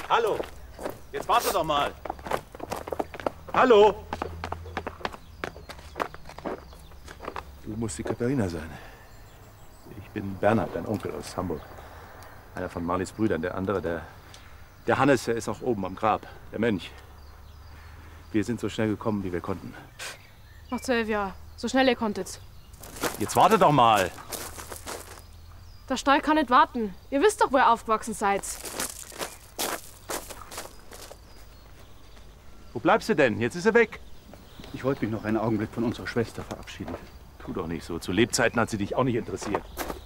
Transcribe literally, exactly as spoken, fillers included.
Hallo! Jetzt warte doch mal! Hallo! Du musst die Katharina sein. Ich bin Bernhard, dein Onkel aus Hamburg. Einer von Marlies Brüdern, der andere, der... Der Hannes, der ist auch oben am Grab, der Mönch. Wir sind so schnell gekommen, wie wir konnten. Noch zwölf Jahre. So schnell ihr konntet. Jetzt warte doch mal! Der Stall kann nicht warten. Ihr wisst doch, wo ihr aufgewachsen seid. Wo bleibst du denn? Jetzt ist er weg. Ich wollte mich noch einen Augenblick von unserer Schwester verabschieden. Tu doch nicht so. Zu Lebzeiten hat sie dich auch nicht interessiert.